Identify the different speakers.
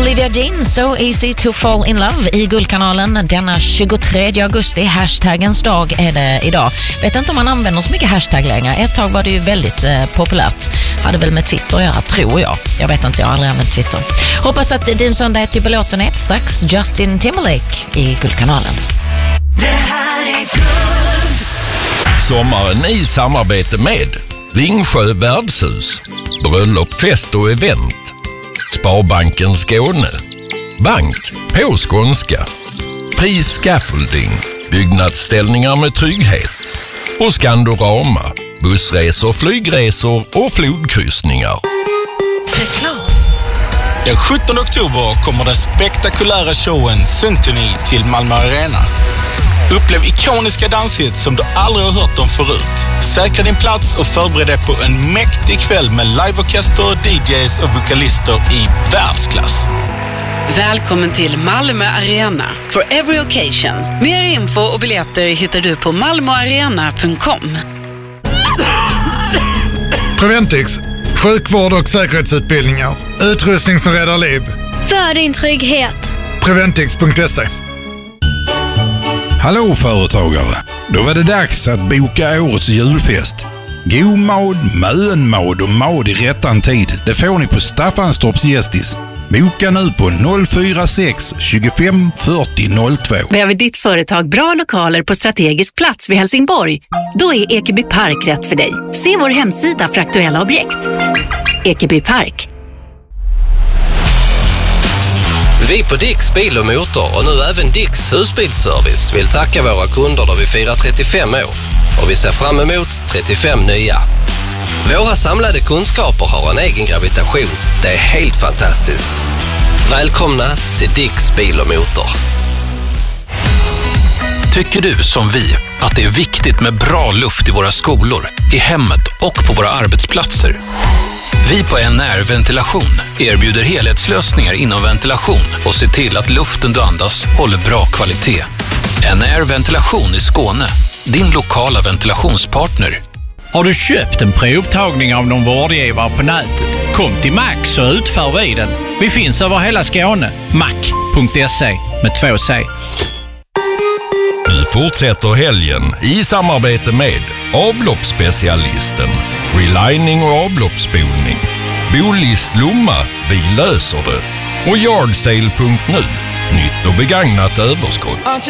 Speaker 1: Olivia Dean, So Easy to Fall in Love i Guldkanalen denna 23 augusti. Hashtaggens dag är det idag. Vet inte om man använder så mycket hashtag längre. Ett tag var det ju väldigt populärt. Hade väl med Twitter att göra, tror jag. Jag vet inte, jag har aldrig använt Twitter. Hoppas att din söndag är till belåtenhet. Strax Justin Timberlake i Guldkanalen.
Speaker 2: Det här är guld.
Speaker 3: Sommaren i samarbete med Ringsjö värdshus, bröllop, fest och event, Sparbanken Skåne, bank på skånska, Fri Scaffolding, byggnadsställningar med trygghet och Skandorama, bussresor, flygresor och flodkryssningar.
Speaker 1: Reklam.
Speaker 4: Den 17 oktober kommer den spektakulära showen Symphony till Malmö Arena. Upplev ikoniska danshits som du aldrig har hört om förut. Säkra din plats och förbered dig på en mäktig kväll med liveorkester, DJs och vokalister i världsklass.
Speaker 5: Välkommen till Malmö Arena for every occasion. Mer info och biljetter hittar du på malmoarena.com.
Speaker 6: Preventix, sjukvård och säkerhetsutbildningar. Utrustning som räddar liv.
Speaker 7: För din trygghet.
Speaker 6: Preventix.se.
Speaker 8: Hallå företagare! Då var det dags att boka årets julfest. God mad, mönmad och mad i rättan tid. Det får ni på Staffanstorps Gästis. Boka nu på 046 25 40 02.
Speaker 9: Behöver ditt företag bra lokaler på strategisk plats vid Helsingborg? Då är Ekeby Park rätt för dig. Se vår hemsida för aktuella objekt. Ekeby Park.
Speaker 10: Vi på Dicks Bil och Motor och nu även Dicks Husbilsservice vill tacka våra kunder då vi firar 35 år och vi ser fram emot 35 nya. Våra samlade kunskaper har en egen gravitation. Det är helt fantastiskt. Välkomna till Dicks Bil och Motor.
Speaker 11: Tycker du som vi att det är viktigt med bra luft i våra skolor, i hemmet och på våra arbetsplatser? Vi på NR Ventilation erbjuder helhetslösningar inom ventilation och ser till att luften du andas håller bra kvalitet. NR Ventilation i Skåne, din lokala ventilationspartner.
Speaker 12: Har du köpt en provtagning av någon vårdgivare på nätet? Kom till Max så utför vi den. Vi finns över hela Skåne. Mac.se med 2 C.
Speaker 3: Nu fortsätter helgen i samarbete med avloppsspecialisten, relining och avloppsspolning, Bolist Lomma, vi löser det, och Yardsale.nu, nytt och begagnat överskott.